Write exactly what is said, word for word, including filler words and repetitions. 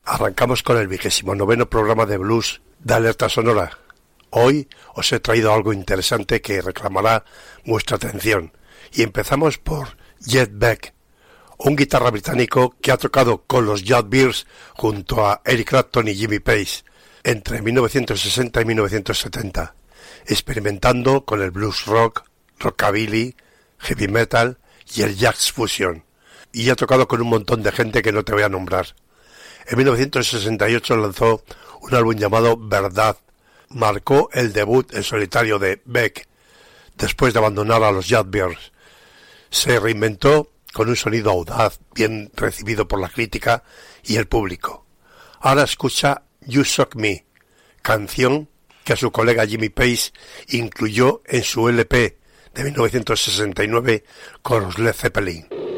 Arrancamos con el vigésimo noveno programa de blues de Alerta Sonora. Hoy os he traído algo interesante que reclamará vuestra atención y empezamos por Jeff Beck, un guitarra británico que ha tocado con los Yardbirds junto a Eric Clapton y Jimmy Page entre mil novecientos sesenta y mil novecientos setenta, experimentando con el blues rock, rockabilly, heavy metal y el jazz fusion, y ha tocado con un montón de gente que no te voy a nombrar. En mil novecientos sesenta y ocho lanzó un álbum llamado Verdad. Marcó el debut en solitario de Beck, después de abandonar a los Yardbirds. Se reinventó con un sonido audaz, bien recibido por la crítica y el público. Ahora escucha You Shock Me, canción que a su colega Jimmy Page incluyó en su L P de mil novecientos sesenta y nueve con los Led Zeppelin.